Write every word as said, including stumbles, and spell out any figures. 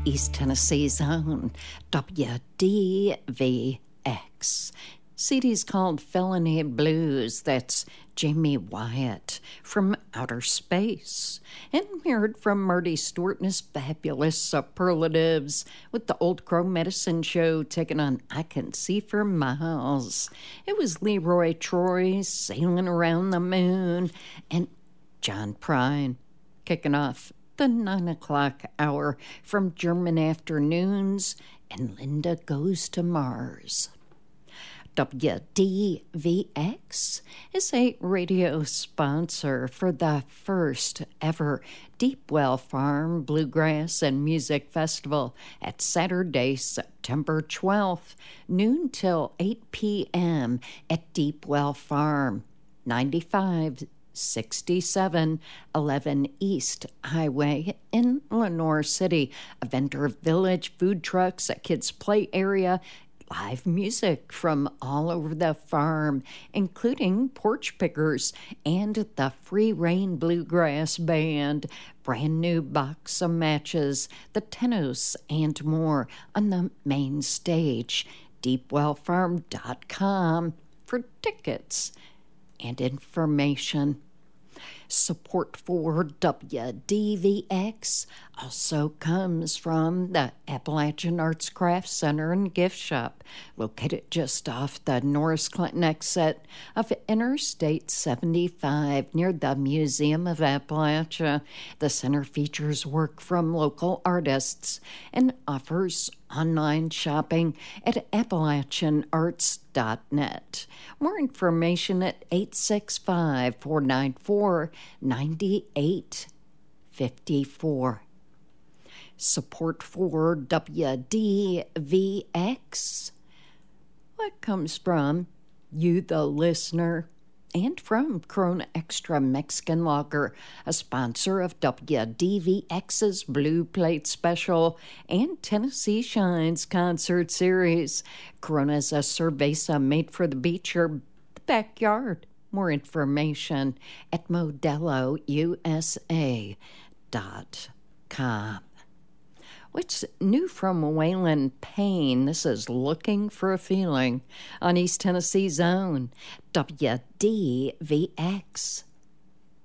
East Tennessee's own W D V X. C D's called Felony Blues. That's Jamie Wyatt from Outer Space. And mirrored from Marty Stewart and his fabulous superlatives with the Old Crow Medicine Show taking on I Can See for Miles. It was Leroy Troy Sailing Around the Moon and John Prine kicking off the nine o'clock hour from German Afternoons and Linda Goes to Mars. W D V X is a radio sponsor for the first ever Deep Well Farm Bluegrass and Music Festival at Saturday, September twelfth, noon till eight p.m. at Deep Well Farm, ninety-five sixty-seven eleven East Highway in Lenore City. A vendor village, food trucks, a kids' play area, live music from all over the farm, including Porch Pickers and the Free Reign Bluegrass Band, brand new box of matches, the Tenos, and more on the main stage. deep well farm dot com for tickets and information. Support for W D V X also comes from the Appalachian Arts Crafts Center and Gift Shop, located just off the Norris Clinton exit of Interstate seventy-five near the Museum of Appalachia. The center features work from local artists and offers online shopping at appalachian arts dot net. More information at eight six five, four nine four, nine eight five four. Support for W D V X, what comes from you, the listener, and from Corona Extra Mexican Lager, a sponsor of W D V X's Blue Plate Special and Tennessee Shines concert series. Corona is a cerveza made for the beach or the backyard. More information at modelo u s a dot com. What's new from Waylon Payne? This is Looking for a Feeling on East Tennessee's own W D V X.